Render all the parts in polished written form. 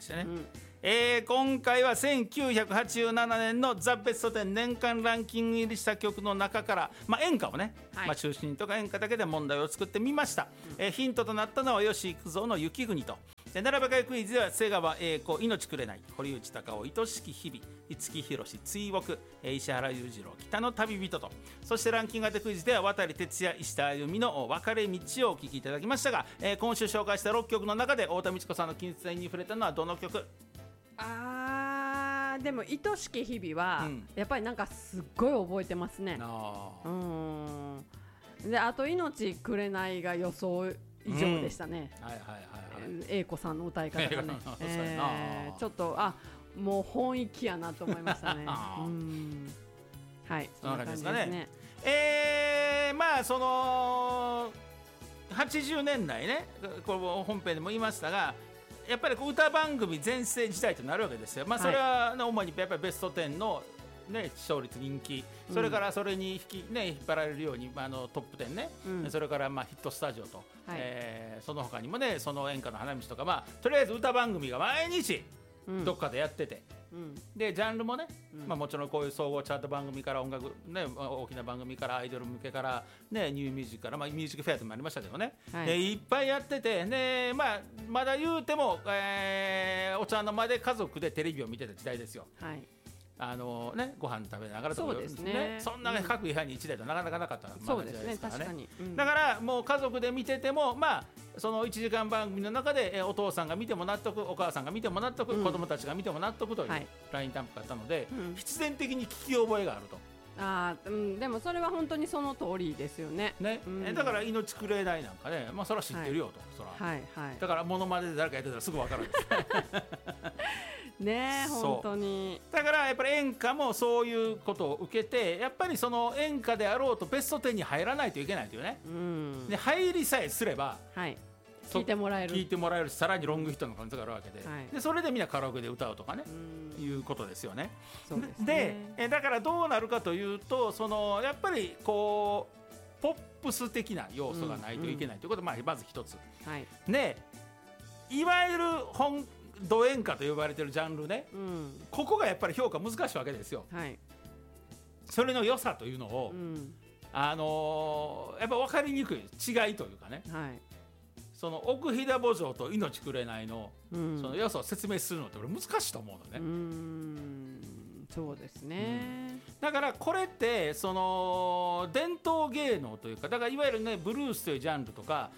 してね、今回は1987年のザ・ベスト10年間ランキング入りした曲の中から、演歌をね、中心とか演歌だけで問題を作ってみました。ヒントとなったのは吉幾三の雪国と、で並べ替えクイズでは瀬川栄子命くれない、堀内孝雄愛しき日々、五木ひろし追憶、石原裕次郎北の旅人と、そしてランキング当てクイズでは渡哲也石田あゆみの別れ道をお聴きいただきましたが、今週紹介した6曲の中で太田美智子さんの金銭に触れたのはどの曲？ でも愛しき日々は、やっぱりなんかすっごい覚えてますね。であと命くれないが予想以上でしたね。英子さんの歌い方がねちょっともう本域やなと思いましたね。はい、 そんな感じですかね。その80年代ね、これ本編でも言いましたが、やっぱり歌番組全盛時代となるわけですよ。それは主にやっぱりベスト10の視聴率人気、それからそれに引っ張られるように、トップ10ね、それからヒットスタジオと、その他にもね、その演歌の花道とか、とりあえず歌番組が毎日どっかでやってて、でジャンルもね、もちろんこういう総合チャート番組から音楽、大きな番組からアイドル向けから、ニューミュージックから、ミュージックフェアでもありましたけどね、いっぱいやってて、まだ言うても、お茶の間で家族でテレビを見てた時代ですよ。ご飯食べながらとか、そんな各部屋に1台となかなかなかった時代ですからね。だからもう家族で見てても、その1時間番組の中でお父さんが見ても納得、お母さんが見ても納得、子供たちが見ても納得というラインタンプがあったので、必然的に聞き覚えがあると。 でもそれは本当にその通りですよね。 だから命くれないなんかね、それは知ってるよと、だからモノマネで誰かやってたらすぐ分かるんですね。本当にだからやっぱり演歌もそういうことを受けて、やっぱりその演歌であろうとベスト10に入らないといけないというね、で入りさえすれば、 聞いてもらえるし、さらにロングヒットの可能性があるわけで、でそれでみんなカラオケで歌うとかね、いうことですよね。でだからどうなるかというと、やっぱりこうポップス的な要素がないといけないということがまず一つ、いわゆるド演歌と呼ばれているジャンルね、ここがやっぱり評価難しいわけですよ。それの良さというのを、やっぱ分かりにくい違いというかね、その奥飛騨牧場と命くれないの、その良さを説明するのって俺難しいと思うのね。 そうですね。 だからこれってその伝統芸能というか、だからいわゆるねブルースというジャンルとか、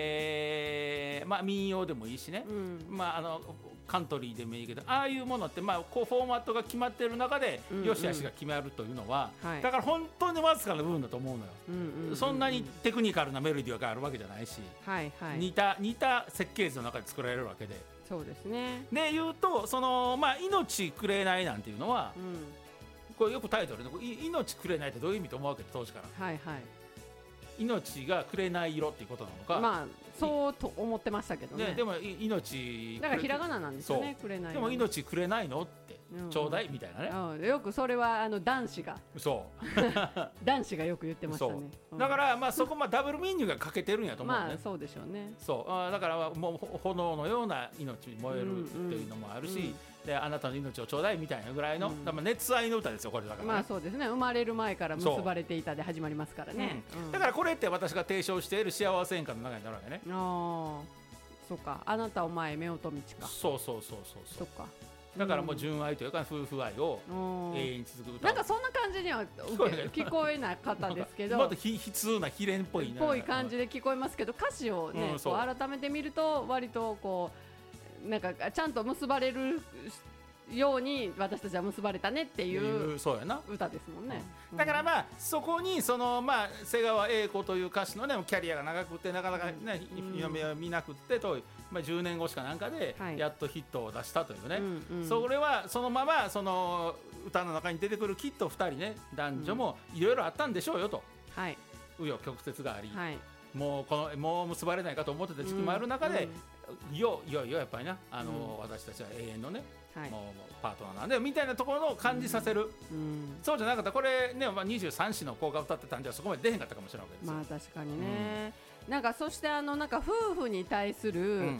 民謡でもいいしね、カントリーでもいいけど、ああいうものってこうフォーマットが決まっている中で良し悪しが決まるというのは、だから本当にわずかな部分だと思うのよ。そんなにテクニカルなメロディーがあるわけじゃないし、似た設計図の中で作られるわけで。 そうですね。 で言うと、その命くれないなんていうのは、これよくタイトルで命くれないってどういう意味と思うわけで、当時から、命がくれない色っていうことなのか、 そうと思ってましたけどね。 でも命だからひらがななんですよね、くれない。 でも命くれないのってちょうだいみたいなね、 よくそれは男子が男子がよく言ってましたね。 だからそこダブルミーニングが欠けてるんやと思うね。 そうでしょうね。 だからもう炎のような命に燃えるっていうのもあるし、であなたの命をちょうだいみたいなぐらいの、熱愛の歌ですよこれ。だからそうですね。生まれる前から結ばれていたで始まりますからね。 だからこれって私が提唱している幸せ演歌の中になるわけね。 そうか、あなたお前夫婦道か。 そうか。だからもう純愛というか夫婦愛を永遠に続く歌、 なんかそんな感じには聞こえなかったですけどまた悲痛な悲恋っぽい感じで聞こえますけど、歌詞をね、改めて見ると割とこうなんかちゃんと結ばれるように私たちは結ばれたねっていう歌ですもんね。 だからそこにその瀬川栄子という歌手のねキャリアが長くてなかなかね嫁は見なくってと、10年後しかなんかでやっとヒットを出したというね、それはそのままその歌の中に出てくるきっと2人ね男女もいろいろあったんでしょうよと、紆余曲折があり、もう結ばれないかと思ってた時期もある中で、いよいよやっぱりな私たちは永遠のね、もうパートナーなんでみたいなところを感じさせる、そうじゃなかったらこれね、23子の子が歌ってたんじゃそこまで出へんかったかもしれないわけですよ。 確かにね、なんかそしてなんか夫婦に対する、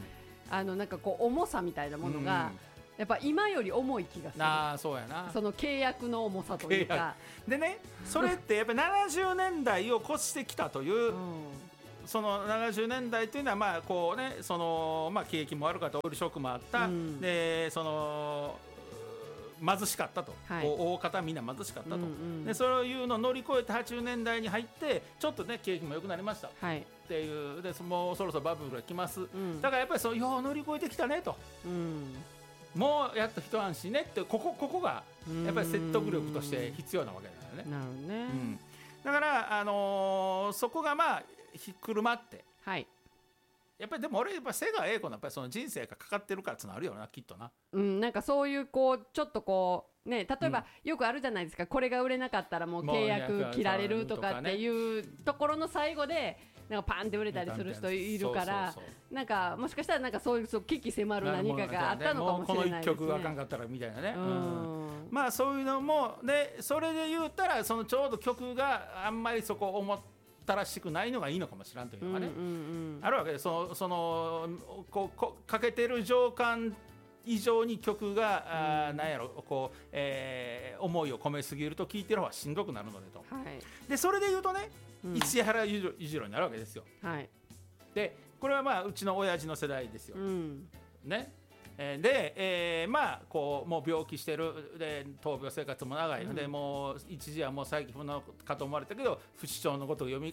なんかこう重さみたいなものが、やっぱ今より重い気がする。 そうやな、 その契約の重さというかでね、それってやっぱり70年代を越してきたという、その70年代というのはまあこうね、そのまあ景気も悪かった、オイルショックもあった、でその貧しかったと、大方みんな貧しかったと、でそういうのを乗り越えて80年代に入ってちょっとね景気も良くなりました、っていうで、もうそろそろバブルが来ます、だからやっぱりそうよう乗り越えてきたねと、もうやっと一安心ねって、ここがやっぱり説得力として必要なわけだよね。 なるほどね、 だから、そこがまあひっくるまって、やっぱりでも俺やっぱ瀬川栄子のやっぱりその人生がかかってるからってのあるよな、きっとな。 なんかそういうこうちょっとこうね、例えばよくあるじゃないですか、これが売れなかったらもう契約切られるとかっていうところの最後でなんかパンって売れたりする人いるから、なんかもしかしたらなんかそういう危機迫る何かがあったのかもしれないですね。 この一曲があかんかったらみたいなね、まあそういうのもで、それで言うたらそのちょうど曲があんまりそこ思ったらしくないのがいいのかもしれんというのがね、あるわけで、そのこうかけてる情感以上に曲が、なんやろこう、思いを込めすぎると聴いてる方はしんどくなるのでと、でそれで言うとね、市原裕次郎になるわけですよ、でこれはまあうちの親父の世代ですよ、ね、で、まあこうもう病気してるで闘病生活も長いので、もう一時はもう最近のかと思われたけど不死鳥のことを蘇って、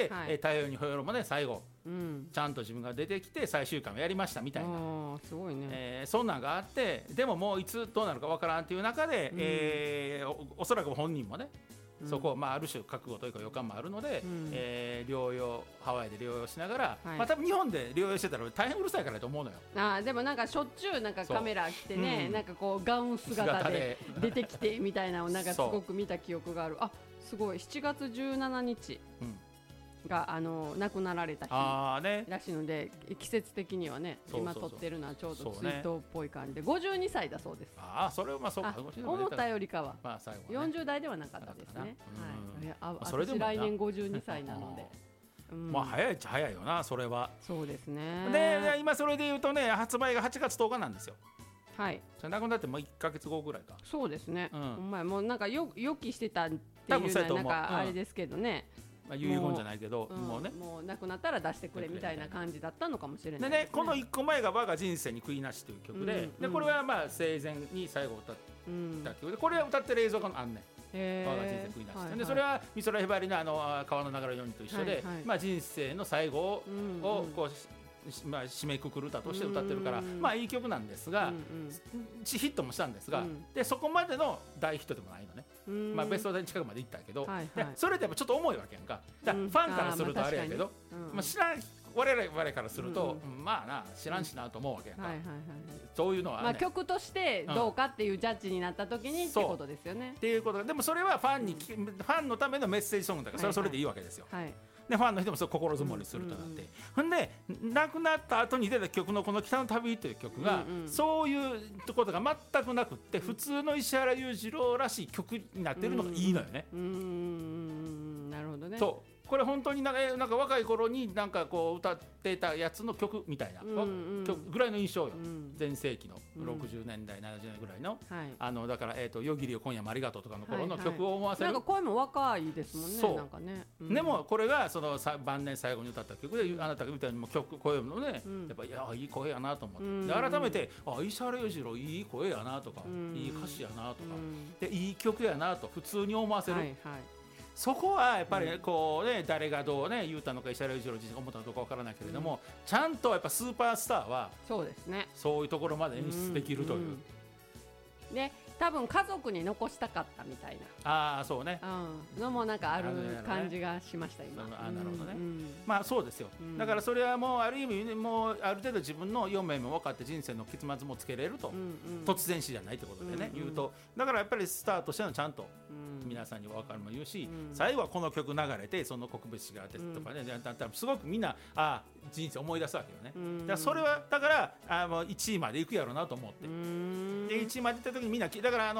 太陽にほえろもね最後、ちゃんと自分が出てきて最終回もやりましたみたいな、 すごいね、 そんなんがあって、でももういつどうなるかわからんっていう中で、おそらく本人もねそこをまあある種覚悟というか予感もあるので、療養ハワイで療養しながら、まあ多分日本で療養してたら大変うるさいからと思うのよ。 でもなんかしょっちゅうなんかカメラ来てね、なんかこうガウン姿で出てきてみたいなのをなんかすごく見た記憶がある。すごい7月17日が亡くなられた日らしいので、季節的にはね今撮ってるのはちょうど追悼っぽい感じで52歳だそうです。 それはまあそうか、 思ったよりかは40代ではなかったですね。私来年52歳なのでまあ早いっちゃ早いよな、それは。 そうですね。 で今それで言うとね、発売が8月10日なんですよ。それ亡くなってもう1ヶ月後ぐらいか。 そうですね、お前もうなんか予期してたっていうのはなんかあれですけどね、 遺言じゃないけど、もう亡くなったら出してくれみたいな感じだったのかもしれないですね。でね、この1個前が「我が人生に悔いなし」という曲で、これはまあ生前に最後歌った曲で、これは歌ってる映像があんねん。我が人生悔いなし、でそれは美空ひばりの川の流れのようにと一緒で、まあ人生の最後をこうまあ締めくくる歌として歌ってるから、まあいい曲なんですが、ヒットもしたんですが、でそこまでの大ヒットでもないのね。まあベスト10近くまでいったけど、それでもちょっと重いわけやんか。ファンからするとあれやけど、まあ知らん我々からすると、まあな知らんしなと思うわけやんか。そういうのはね、 まあ曲としてどうかっていうジャッジになった時にってことですよね。 っていうことでもそれはファンのためのメッセージソングだから、それはそれでいいわけですよ。でファンの人もそれ心づもりするとなって、ほんで亡くなった後に出た曲のこの「北の旅」という曲が、そういうことが全くなくって、普通の石原裕次郎らしい曲になってるのがいいのよね。 なるほどね。 そうこれ本当になんか若い頃になんかこう歌ってたやつの曲みたいな曲ぐらいの印象よ。全盛期の60年代70年代ぐらいの、だから夜霧よ今夜もありがとうとかの頃の曲を思わせる。 なんか声も若いですもんね。そうなんかね。 でもこれがその晩年最後に歌った曲で、あなたが見たように声もね、やっぱいい声やなと思って、で改めて石原裕次郎いい声やなとか、いい歌詞やなとか、でいい曲やなと普通に思わせる。そこはやっぱりこうね、誰がどうね言うたのか石原裕次郎自身が思ったのかどうかわからないけれども、ちゃんとやっぱスーパースターはそうですね、 そういうところまで演出できるという。 で多分家族に残したかったみたいな、そうね、 のもなんかある感じがしました今。 なるほどね。まあそうですよ。だからそれはもうある意味もうある程度自分の4面も分かって人生の結末もつけれると、突然死じゃないってことでね言うと、だからやっぱりスターとしてのちゃんと皆さんに分かるも言うし、最後はこの曲流れてその告別式があってとかね、だったらすごくみんな人生思い出すわけよね。だからそれはだから1位までいくやろうなと思って、で1位までいった時にみんなだから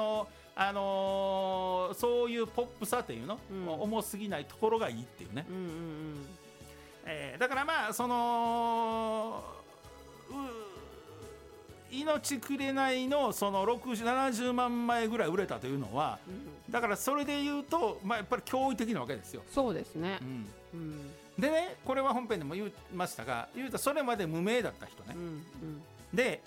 そういうポップさっていうの、重すぎないところがいいっていうね。だからまあその命くれないのその70万枚ぐらい売れたというのは、だからそれで言うと、やっぱり驚異的なわけですよ。 そうですね、 でね、これは本編でも言いましたが、言うとそれまで無名だった人ね、で